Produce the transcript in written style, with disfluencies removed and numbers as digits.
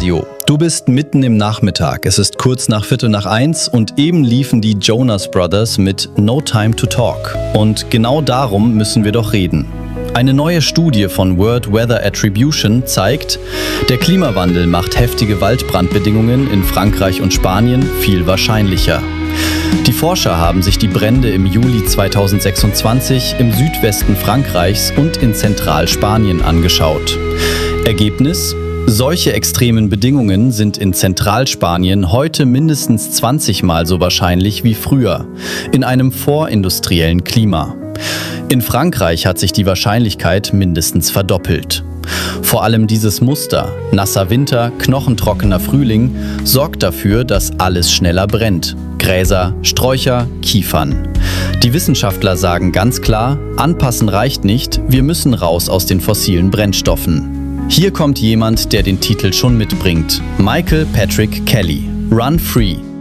Radio. Du bist mitten im Nachmittag. Es ist kurz nach 1:15 und eben liefen die Jonas Brothers mit No Time to Talk. Und genau darum müssen wir doch reden. Eine neue Studie von World Weather Attribution zeigt, der Klimawandel macht heftige Waldbrandbedingungen in Frankreich und Spanien viel wahrscheinlicher. Die Forscher haben sich die Brände im Juli 2026 im Südwesten Frankreichs und in Zentralspanien angeschaut. Ergebnis: Solche extremen Bedingungen sind in Zentralspanien heute mindestens 20 Mal so wahrscheinlich wie früher, in einem vorindustriellen Klima. In Frankreich hat sich die Wahrscheinlichkeit mindestens verdoppelt. Vor allem dieses Muster, nasser Winter, knochentrockener Frühling, sorgt dafür, dass alles schneller brennt. Gräser, Sträucher, Kiefern. Die Wissenschaftler sagen ganz klar, anpassen reicht nicht, wir müssen raus aus den fossilen Brennstoffen. Hier kommt jemand, der den Titel schon mitbringt. Michael Patrick Kelly. Run Free.